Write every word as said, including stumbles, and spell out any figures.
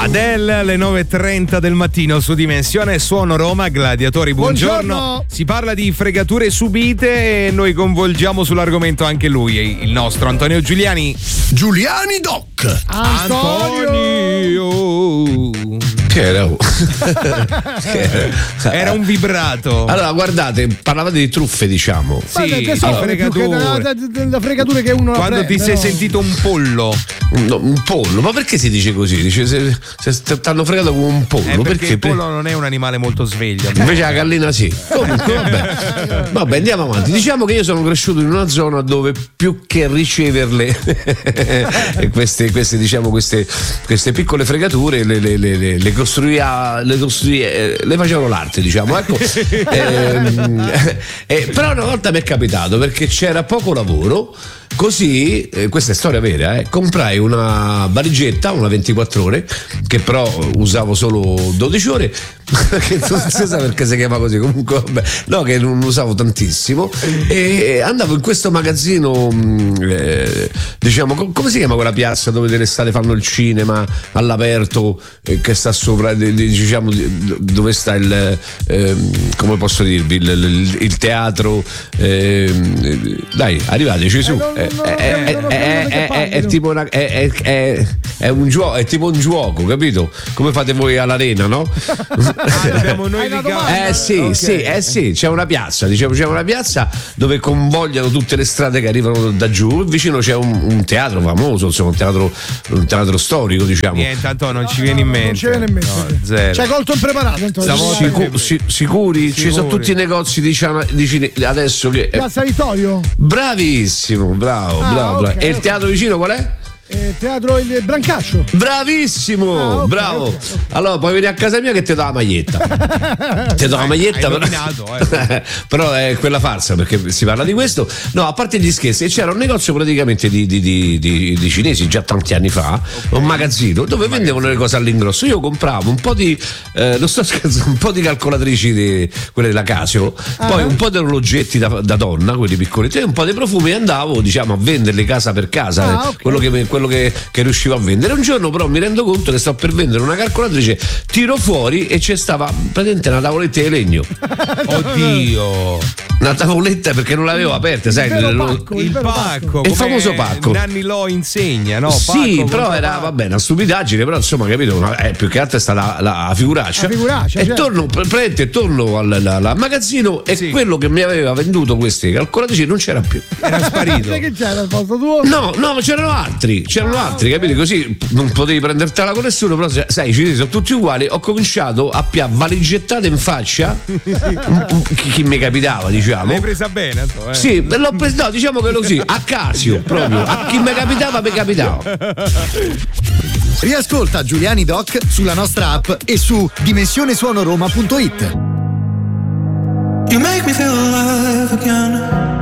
Adele, alle nove e trenta del mattino su Dimensione Suono Roma. Gladiatori, buongiorno. Buongiorno. Si parla di fregature subite e noi coinvolgiamo sull'argomento anche lui, il nostro Antonio Giuliani. Giuliani Doc. Antonio. Che era? Era un vibrato. Allora, guardate, parlavate di truffe, diciamo. Ma Sì, che so, fregature. La, la, la fregatura che uno Quando prende, ti sei no? sentito un pollo. No, un pollo, ma perché si dice così? Dice se, se ti hanno fregato come un pollo. Eh, perché, perché il pollo non è un animale molto sveglio. Invece la gallina sì. Comunque, vabbè. Vabbè, andiamo avanti. Diciamo che io sono cresciuto in una zona dove più che riceverle queste, queste, diciamo, queste, queste piccole fregature le, le, le, le, le costruiva, le, costruiva, le facevano l'arte, diciamo. Ecco. ehm, eh, però una volta mi è capitato perché c'era poco lavoro. Così, eh, questa è storia vera, eh, comprai una valigetta, una ventiquattro ore, che però usavo solo dodici ore, che non si sa perché si chiama così, comunque vabbè, no, che non usavo tantissimo, e andavo in questo magazzino, eh, diciamo, com- come si chiama quella piazza dove dell'estate fanno il cinema all'aperto, eh, che sta sopra, diciamo, dove sta il, eh, come posso dirvi, il, il, il teatro, eh, dai, arrivateci su. Eh, È, è, è, è, è, è tipo una, è, è, è un gioco, è tipo un gioco, capito? Come fate voi all'arena, no? Ah, abbiamo noi di Eh sì, okay. sì, eh sì, c'è una piazza, diciamo, c'è una piazza dove convogliano tutte le strade che arrivano da giù, vicino c'è un, un teatro famoso, insomma, un teatro, un teatro storico, diciamo. Niente, tanto non ci viene in mente. Non ci viene in mente. No, zero. Ci hai colto impreparato, Antonio. Sicu- si- sicuri? Ci sono tutti i negozi di, Ciana- di cine- adesso che Piazza Vittorio. bravissimo, bravo, Ah, bravo, bravo. ok, E il ok. teatro vicino qual è? Eh, teatro il Brancaccio. Bravissimo, Ah, ok, bravo. ok, ok. Allora puoi venire a casa mia che ti do la maglietta. Ti do la maglietta, hai però, rovinato, eh. però è quella farsa perché si parla di questo. No, a parte gli scherzi, c'era un negozio praticamente di, di, di, di, di cinesi già tanti anni fa, un magazzino dove vendevano le cose all'ingrosso. Io compravo un po' di, eh, non sto scherzando, un po' di calcolatrici, di, quelle della Casio, poi un po' di orologetti da, da donna, quelli piccoli, e un po' di profumi, e andavo, diciamo, a venderli casa per casa, Ah, eh, ok. quello che mi- quello che, che riuscivo a vendere. Un giorno però mi rendo conto che sto per vendere una calcolatrice, tiro fuori e c'è stava praticamente una tavoletta di legno. Oddio. Una tavoletta perché non l'avevo aperta, sai? vero lo- pacco, Il vero pacco. Il come famoso pacco. Nanni Lo insegna, no? Sì, Pacco, però contra era pacco. vabbè una stupidaggine, però insomma, capito? Una, eh, più che altro è stata la, la figuraccia. La figuraccia, e certo. torno, praticamente torno al, al- al magazzino e Sì. quello che mi aveva venduto queste calcolatrici non c'era più. Era sparito. Sai che c'era al posto tuo? No, no, ma c'erano altri, c'erano altri, capito? Così non potevi prendertela con nessuno, però se- sai, ci sono tutti uguali. Ho cominciato a pia valigettate in faccia un- un- chi, chi mi capitava, diciamo. L'hai presa bene, Anto, eh? Sì, l'ho preso, no, diciamo che così, a casio proprio, a chi mi capitava, mi capitava. Riascolta Giuliani Doc sulla nostra app e su dimensione suono roma punto it. You make me feel alive again.